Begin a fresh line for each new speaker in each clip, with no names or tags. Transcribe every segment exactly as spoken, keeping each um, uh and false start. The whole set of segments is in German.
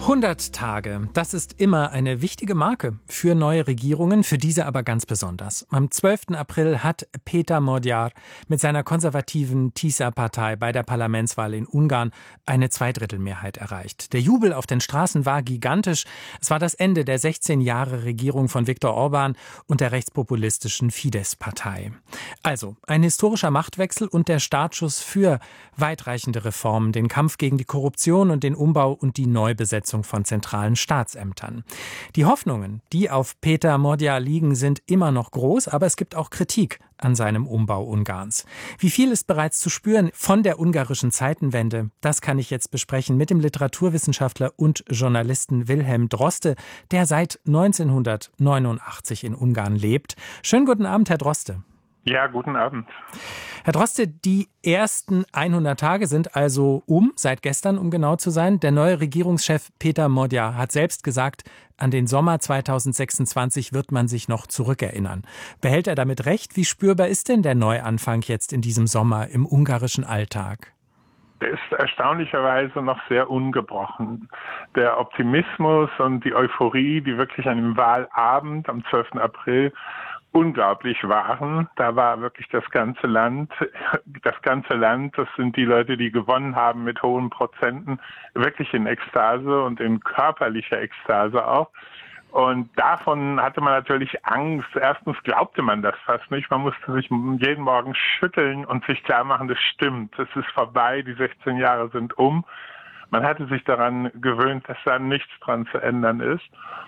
hundert Tage, das ist immer eine wichtige Marke für neue Regierungen, für diese aber ganz besonders. Am zwölften April hat Péter Magyar mit seiner konservativen TISA-Partei bei der Parlamentswahl in Ungarn eine Zweidrittelmehrheit erreicht. Der Jubel auf den Straßen war gigantisch. Es war das Ende der sechzehn Jahre Regierung von Viktor Orbán und der rechtspopulistischen Fidesz-Partei. Also ein historischer Machtwechsel und der Startschuss für weitreichende Reformen, den Kampf gegen die Korruption und den Umbau und die Neubesetzung von zentralen Staatsämtern. Die Hoffnungen, die auf Péter Magyar liegen, sind immer noch groß, aber es gibt auch Kritik an seinem Umbau Ungarns. Wie viel ist bereits zu spüren von der ungarischen Zeitenwende? Das kann ich jetzt besprechen mit dem Literaturwissenschaftler und Journalisten Wilhelm Droste, der seit neunzehnhundertneunundachtzig in Ungarn lebt. Schönen guten Abend, Herr Droste.
Ja, guten Abend.
Herr Droste, die ersten hundert Tage sind also um, seit gestern, um genau zu sein. Der neue Regierungschef Péter Magyar hat selbst gesagt, an den Sommer zweitausendsechsundzwanzig wird man sich noch zurückerinnern. Behält er damit recht? Wie spürbar ist denn der Neuanfang jetzt in diesem Sommer im ungarischen Alltag?
Der ist erstaunlicherweise noch sehr ungebrochen. Der Optimismus und die Euphorie, die wirklich an dem Wahlabend am zwölften April unglaublich waren. Da war wirklich das ganze Land, das ganze Land, das sind die Leute, die gewonnen haben mit hohen Prozenten, wirklich in Ekstase und in körperlicher Ekstase auch. Und davon hatte man natürlich Angst. Erstens glaubte man das fast nicht. Man musste sich jeden Morgen schütteln und sich klar machen, das stimmt, es ist vorbei, die sechzehn Jahre sind um. Man hatte sich daran gewöhnt, dass da nichts dran zu ändern ist.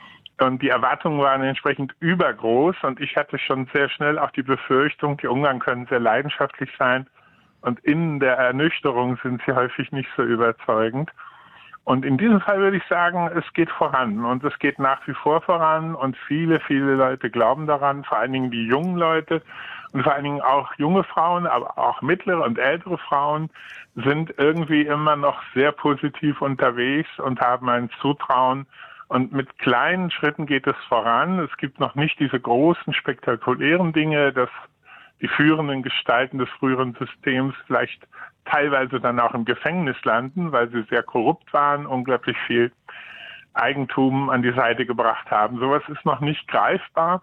Und die Erwartungen waren entsprechend übergroß. Und ich hatte schon sehr schnell auch die Befürchtung, die Ungarn können sehr leidenschaftlich sein. Und in der Ernüchterung sind sie häufig nicht so überzeugend. Und in diesem Fall würde ich sagen, es geht voran. Und es geht nach wie vor voran. Und viele, viele Leute glauben daran, vor allen Dingen die jungen Leute. Und vor allen Dingen auch junge Frauen, aber auch mittlere und ältere Frauen sind irgendwie immer noch sehr positiv unterwegs und haben ein Zutrauen. Und mit kleinen Schritten geht es voran. Es gibt noch nicht diese großen, spektakulären Dinge, dass die führenden Gestalten des früheren Systems vielleicht teilweise dann auch im Gefängnis landen, weil sie sehr korrupt waren, unglaublich viel Eigentum an die Seite gebracht haben. Sowas ist noch nicht greifbar,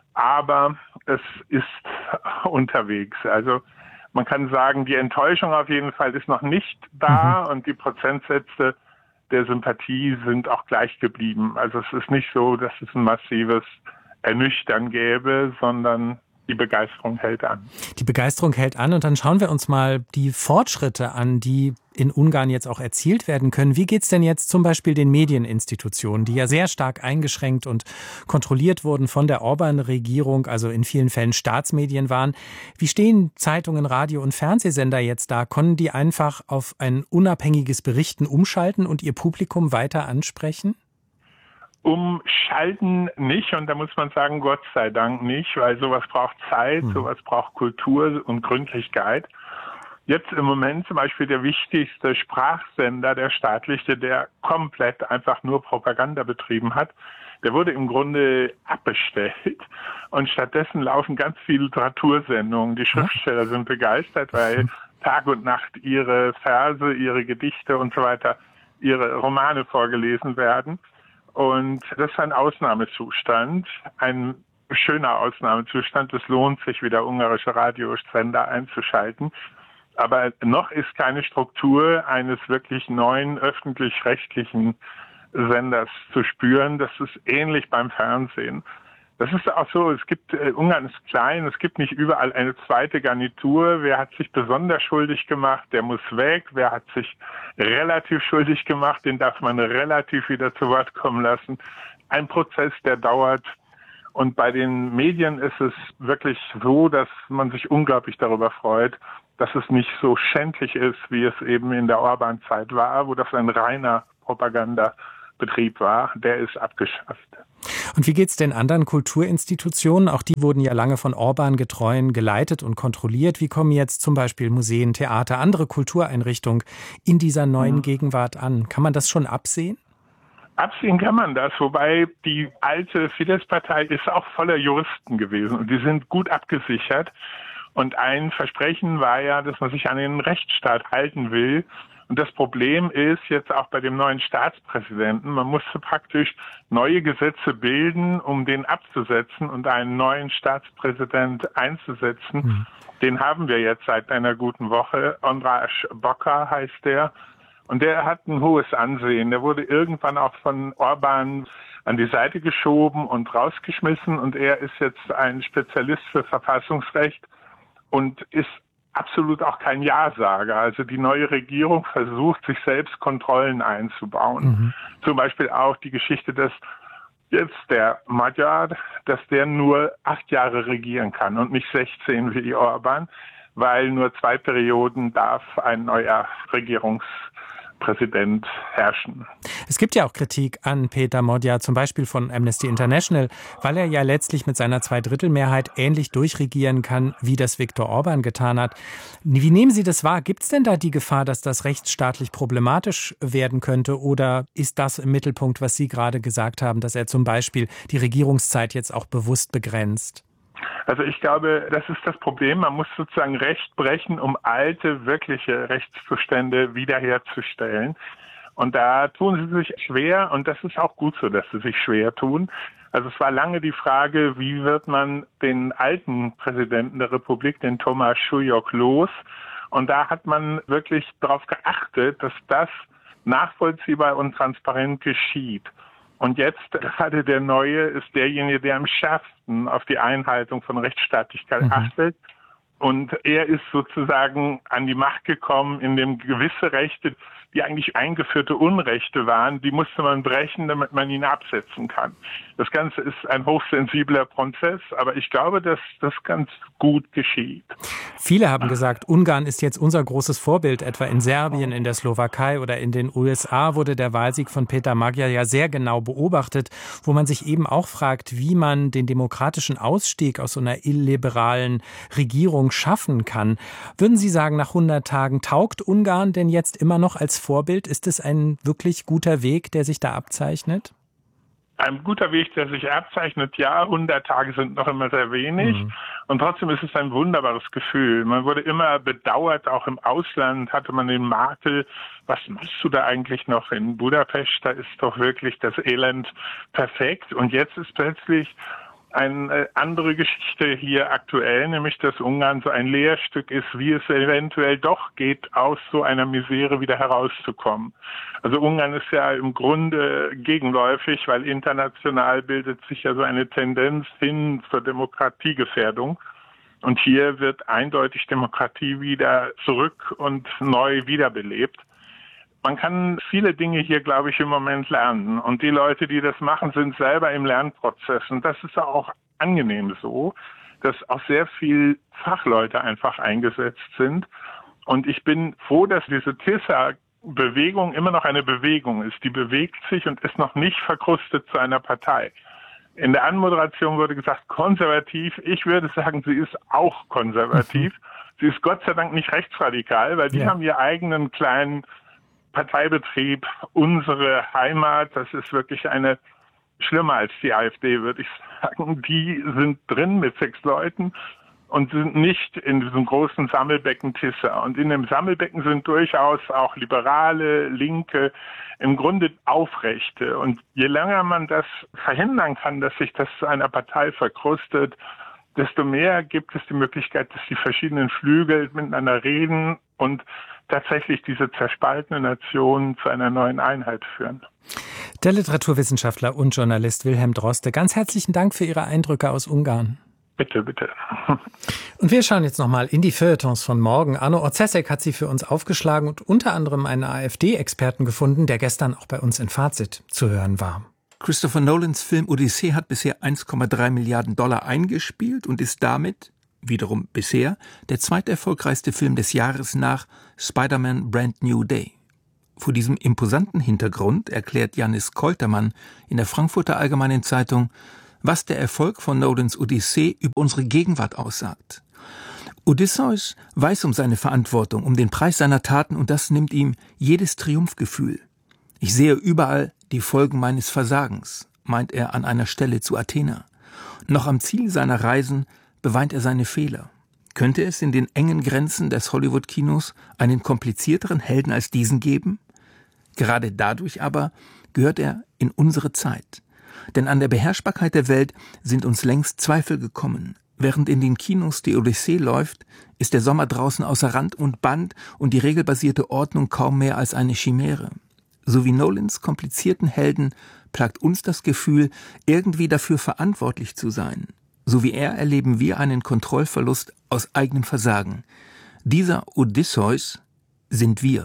aber es ist unterwegs. Also man kann sagen, die Enttäuschung auf jeden Fall ist noch nicht da, mhm. und die Prozentsätze der Sympathie sind auch gleich geblieben. Also es ist nicht so, dass es ein massives Ernüchtern gäbe, sondern die Begeisterung hält an.
Die Begeisterung hält an und dann schauen wir uns mal die Fortschritte an, die in Ungarn jetzt auch erzielt werden können. Wie geht es denn jetzt zum Beispiel den Medieninstitutionen, die ja sehr stark eingeschränkt und kontrolliert wurden von der Orbán-Regierung, also in vielen Fällen Staatsmedien waren? Wie stehen Zeitungen, Radio- und Fernsehsender jetzt da? Konnten die einfach auf ein unabhängiges Berichten umschalten und ihr Publikum weiter ansprechen?
Umschalten nicht, und da muss man sagen, Gott sei Dank nicht, weil sowas braucht Zeit, hm. sowas braucht Kultur und Gründlichkeit. Jetzt im Moment zum Beispiel der wichtigste Sprachsender, der staatliche, der komplett einfach nur Propaganda betrieben hat, der wurde im Grunde abbestellt und stattdessen laufen ganz viele Literatursendungen. Die Schriftsteller sind begeistert, weil Tag und Nacht ihre Verse, ihre Gedichte und so weiter, ihre Romane vorgelesen werden. Und das ist ein Ausnahmezustand, ein schöner Ausnahmezustand. Es lohnt sich, wieder ungarische Radiosender einzuschalten. Aber noch ist keine Struktur eines wirklich neuen öffentlich-rechtlichen Senders zu spüren. Das ist ähnlich beim Fernsehen. Das ist auch so, es gibt, äh, Ungarn ist klein, es gibt nicht überall eine zweite Garnitur. Wer hat sich besonders schuldig gemacht, der muss weg. Wer hat sich relativ schuldig gemacht, den darf man relativ wieder zu Wort kommen lassen. Ein Prozess, der dauert. Und bei den Medien ist es wirklich so, dass man sich unglaublich darüber freut, dass es nicht so schändlich ist, wie es eben in der Orbán-Zeit war, wo das ein reiner Propagandabetrieb war. Der ist abgeschafft.
Und wie geht es den anderen Kulturinstitutionen? Auch die wurden ja lange von Orbán-Getreuen geleitet und kontrolliert. Wie kommen jetzt zum Beispiel Museen, Theater, andere Kultureinrichtungen in dieser neuen mhm. Gegenwart an? Kann man das schon absehen?
Absehen kann man das, wobei die alte Fidesz-Partei ist auch voller Juristen gewesen und die sind gut abgesichert. Und ein Versprechen war ja, dass man sich an den Rechtsstaat halten will. Und das Problem ist jetzt auch bei dem neuen Staatspräsidenten, man musste praktisch neue Gesetze bilden, um den abzusetzen und einen neuen Staatspräsident einzusetzen. Mhm. Den haben wir jetzt seit einer guten Woche. András Bokar heißt der. Und der hat ein hohes Ansehen. Der wurde irgendwann auch von Orbán an die Seite geschoben und rausgeschmissen. Und er ist jetzt ein Spezialist für Verfassungsrecht und ist absolut auch kein Ja-Sager. Also die neue Regierung versucht, sich selbst Kontrollen einzubauen. Mhm. Zum Beispiel auch die Geschichte, dass jetzt der Magyar, dass der nur acht Jahre regieren kann und nicht sechzehn wie Orbán, weil nur zwei Perioden darf ein neuer Regierungspräsident herrschen.
Es gibt ja auch Kritik an Peter Magyar, zum Beispiel von Amnesty International, weil er ja letztlich mit seiner Zweidrittelmehrheit ähnlich durchregieren kann, wie das Viktor Orbán getan hat. Wie nehmen Sie das wahr? Gibt es denn da die Gefahr, dass das rechtsstaatlich problematisch werden könnte? Oder ist das im Mittelpunkt, was Sie gerade gesagt haben, dass er zum Beispiel die Regierungszeit jetzt auch bewusst begrenzt?
Also ich glaube, das ist das Problem. Man muss sozusagen Recht brechen, um alte, wirkliche Rechtszustände wiederherzustellen. Und da tun sie sich schwer, und das ist auch gut so, dass sie sich schwer tun. Also es war lange die Frage, wie wird man den alten Präsidenten der Republik, den Tomáš Šujuk, los? Und da hat man wirklich darauf geachtet, dass das nachvollziehbar und transparent geschieht. Und jetzt gerade der Neue ist derjenige, der am schärfsten auf die Einhaltung von Rechtsstaatlichkeit mhm. achtet. Und er ist sozusagen an die Macht gekommen, in dem gewisse Rechte, die eigentlich eingeführte Unrechte waren, die musste man brechen, damit man ihn absetzen kann. Das Ganze ist ein hochsensibler Prozess, aber ich glaube, dass das ganz gut geschieht.
Viele haben gesagt, Ungarn ist jetzt unser großes Vorbild. Etwa in Serbien, in der Slowakei oder in den U S A wurde der Wahlsieg von Peter Magyar ja sehr genau beobachtet, wo man sich eben auch fragt, wie man den demokratischen Ausstieg aus so einer illiberalen Regierung schaffen kann. Würden Sie sagen, nach hundert Tagen taugt Ungarn denn jetzt immer noch als Vorbild? Ist es ein wirklich guter Weg, der sich da abzeichnet?
Ein guter Weg, der sich abzeichnet, ja, hundert Tage sind noch immer sehr wenig. Mhm. Und trotzdem ist es ein wunderbares Gefühl. Man wurde immer bedauert, auch im Ausland hatte man den Makel, was machst du da eigentlich noch in Budapest? Da ist doch wirklich das Elend perfekt. Und jetzt ist plötzlich eine andere Geschichte hier aktuell, nämlich dass Ungarn so ein Lehrstück ist, wie es eventuell doch geht, aus so einer Misere wieder herauszukommen. Also Ungarn ist ja im Grunde gegenläufig, weil international bildet sich ja so eine Tendenz hin zur Demokratiegefährdung. Und hier wird eindeutig Demokratie wieder zurück und neu wiederbelebt. Man kann viele Dinge hier, glaube ich, im Moment lernen. Und die Leute, die das machen, sind selber im Lernprozess. Und das ist auch angenehm so, dass auch sehr viel Fachleute einfach eingesetzt sind. Und ich bin froh, dass diese TISA-Bewegung immer noch eine Bewegung ist. Die bewegt sich und ist noch nicht verkrustet zu einer Partei. In der Anmoderation wurde gesagt, konservativ. Ich würde sagen, sie ist auch konservativ. Mhm. Sie ist Gott sei Dank nicht rechtsradikal, weil die ja. haben ihren eigenen kleinen Parteibetrieb, unsere Heimat, das ist wirklich eine, schlimmer als die AfD, würde ich sagen. Die sind drin mit sechs Leuten und sind nicht in diesem großen Sammelbecken TISA. Und in dem Sammelbecken sind durchaus auch Liberale, Linke, im Grunde Aufrechte. Und je länger man das verhindern kann, dass sich das zu einer Partei verkrustet, desto mehr gibt es die Möglichkeit, dass die verschiedenen Flügel miteinander reden und tatsächlich diese zerspaltene Nation zu einer neuen Einheit führen.
Der Literaturwissenschaftler und Journalist Wilhelm Droste, ganz herzlichen Dank für Ihre Eindrücke aus Ungarn.
Bitte, bitte.
Und wir schauen jetzt nochmal in die Feuilletons von morgen. Arno Orzesek hat sie für uns aufgeschlagen und unter anderem einen AfD-Experten gefunden, der gestern auch bei uns in Fazit zu hören war.
Christopher Nolans Film Odyssee hat bisher eins Komma drei Milliarden Dollar eingespielt und ist damit, wiederum bisher, der zweiterfolgreichste Film des Jahres nach Spider-Man Brand New Day. Vor diesem imposanten Hintergrund erklärt Janis Koltermann in der Frankfurter Allgemeinen Zeitung, was der Erfolg von Nolans Odyssee über unsere Gegenwart aussagt. Odysseus weiß um seine Verantwortung, um den Preis seiner Taten, und das nimmt ihm jedes Triumphgefühl. Ich sehe überall die Folgen meines Versagens, meint er an einer Stelle zu Athena. Noch am Ziel seiner Reisen beweint er seine Fehler. Könnte es in den engen Grenzen des Hollywood-Kinos einen komplizierteren Helden als diesen geben? Gerade dadurch aber gehört er in unsere Zeit. Denn an der Beherrschbarkeit der Welt sind uns längst Zweifel gekommen. Während in den Kinos die Odyssee läuft, ist der Sommer draußen außer Rand und Band und die regelbasierte Ordnung kaum mehr als eine Chimäre. So wie Nolans komplizierten Helden plagt uns das Gefühl, irgendwie dafür verantwortlich zu sein. So wie er erleben wir einen Kontrollverlust aus eigenem Versagen. Dieser Odysseus sind wir.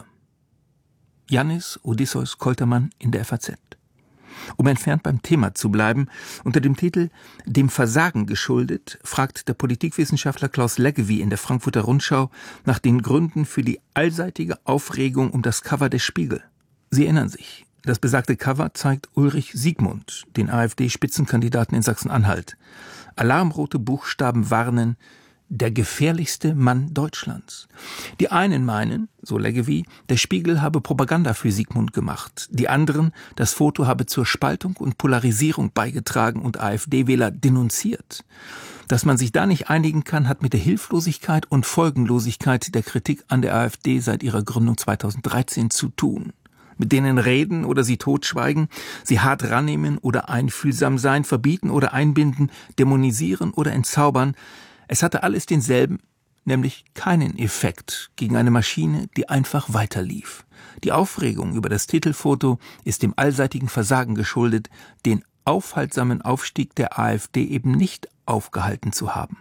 Yannis Odysseus Koltermann in der F A Z. Um entfernt beim Thema zu bleiben, unter dem Titel »Dem Versagen geschuldet« fragt der Politikwissenschaftler Klaus Leggevi in der Frankfurter Rundschau nach den Gründen für die allseitige Aufregung um das Cover des Spiegel. Sie erinnern sich, das besagte Cover zeigt Ulrich Siegmund, den AfD-Spitzenkandidaten in Sachsen-Anhalt. Alarmrote Buchstaben warnen: der gefährlichste Mann Deutschlands. Die einen meinen, so Leggevi, der Spiegel habe Propaganda für Siegmund gemacht. Die anderen, das Foto habe zur Spaltung und Polarisierung beigetragen und AfD-Wähler denunziert. Dass man sich da nicht einigen kann, hat mit der Hilflosigkeit und Folgenlosigkeit der Kritik an der AfD seit ihrer Gründung zweitausenddreizehn zu tun. Mit denen reden oder sie totschweigen, sie hart rannehmen oder einfühlsam sein, verbieten oder einbinden, dämonisieren oder entzaubern. Es hatte alles denselben, nämlich keinen Effekt gegen eine Maschine, die einfach weiterlief. Die Aufregung über das Titelfoto ist dem allseitigen Versagen geschuldet, den aufhaltsamen Aufstieg der AfD eben nicht aufgehalten zu haben.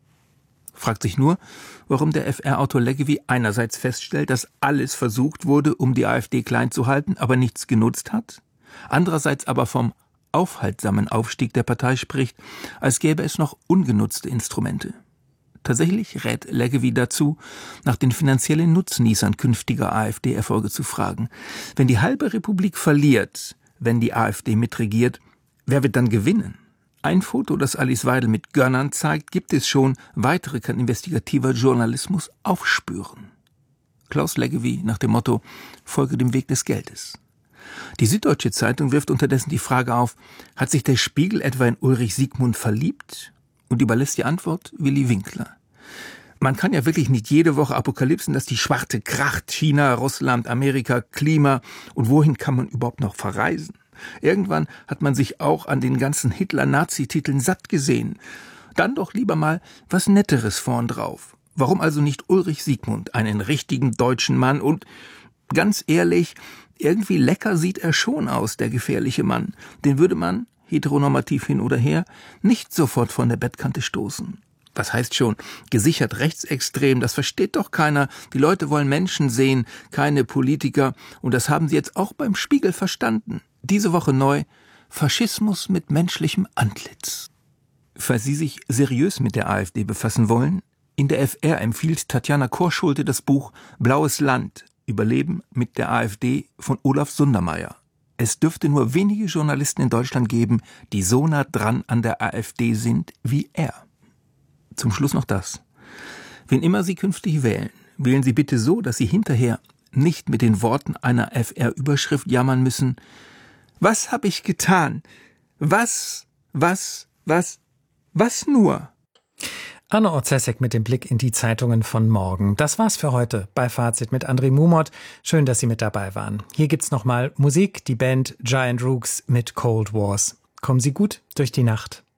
Fragt sich nur, warum der F R-Autor Leggevi einerseits feststellt, dass alles versucht wurde, um die AfD klein zu halten, aber nichts genutzt hat, andererseits aber vom aufhaltsamen Aufstieg der Partei spricht, als gäbe es noch ungenutzte Instrumente. Tatsächlich rät Leggevi dazu, nach den finanziellen Nutznießern künftiger AfD-Erfolge zu fragen. Wenn die halbe Republik verliert, wenn die AfD mitregiert, wer wird dann gewinnen? Ein Foto, das Alice Weidel mit Gönnern zeigt, gibt es schon, weitere kann investigativer Journalismus aufspüren. Klaus Leggevi nach dem Motto: Folge dem Weg des Geldes. Die Süddeutsche Zeitung wirft unterdessen die Frage auf, hat sich der Spiegel etwa in Ulrich Siegmund verliebt? Und überlässt die Antwort Willi Winkler. Man kann ja wirklich nicht jede Woche apokalypsen, dass die Schwarte kracht, China, Russland, Amerika, Klima, und wohin kann man überhaupt noch verreisen? Irgendwann hat man sich auch an den ganzen Hitler-Nazi-Titeln satt gesehen. Dann doch lieber mal was Netteres vorn drauf. Warum also nicht Ulrich Siegmund, einen richtigen deutschen Mann? Und ganz ehrlich, irgendwie lecker sieht er schon aus, der gefährliche Mann. Den würde man, heteronormativ hin oder her, nicht sofort von der Bettkante stoßen. Was heißt schon, gesichert rechtsextrem, das versteht doch keiner. Die Leute wollen Menschen sehen, keine Politiker. Und das haben sie jetzt auch beim Spiegel verstanden. Diese Woche neu: Faschismus mit menschlichem Antlitz. Falls Sie sich seriös mit der AfD befassen wollen, in der F R empfiehlt Tatjana Korschulte das Buch Blaues Land – Überleben mit der AfD von Olaf Sundermeier. Es dürfte nur wenige Journalisten in Deutschland geben, die so nah dran an der AfD sind wie er. Zum Schluss noch das. Wen immer Sie künftig wählen, wählen Sie bitte so, dass Sie hinterher nicht mit den Worten einer F R-Überschrift jammern müssen: Was habe ich getan? Was, was, was, was nur?
Anne Orzesek mit dem Blick in die Zeitungen von morgen. Das war's für heute bei Fazit mit André Mumot. Schön, dass Sie mit dabei waren. Hier gibt's nochmal Musik, die Band Giant Rooks mit Cold Wars. Kommen Sie gut durch die Nacht.